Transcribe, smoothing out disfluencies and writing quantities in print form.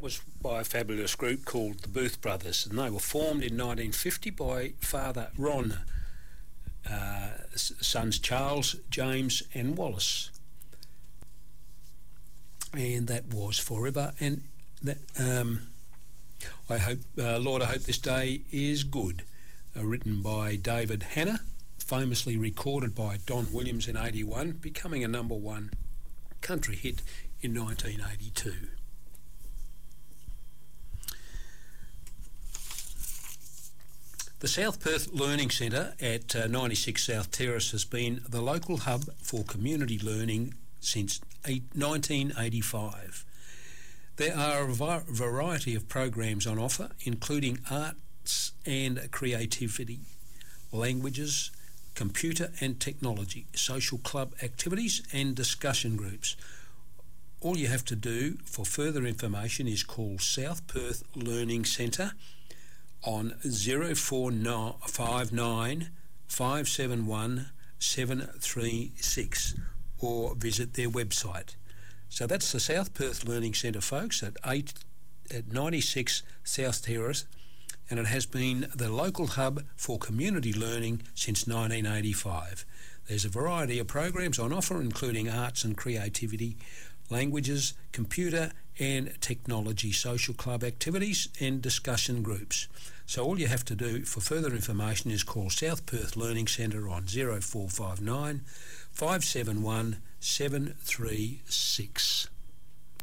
was by a fabulous group called the Booth Brothers, and they were formed in 1950 by Father Ron, sons Charles, James and Wallace. And that was Forever. And that, I hope, Lord, I hope this day is good. Written by David Hanna, famously recorded by Don Williams in 81, becoming a number one country hit in 1982. The South Perth Learning Centre at 96 South Terrace has been the local hub for community learning since 1985. There are a variety of programs on offer, including arts and creativity, languages, computer and technology, social club activities and discussion groups. All you have to do for further information is call South Perth Learning Centre on 0459 571 736 or visit their website. So that's the South Perth Learning Centre, folks, at 96 South Terrace, and it has been the local hub for community learning since 1985. There's a variety of programs on offer, including arts and creativity, languages, computer and technology, social club activities and discussion groups. So all you have to do for further information is call South Perth Learning Centre on 0459 571 736.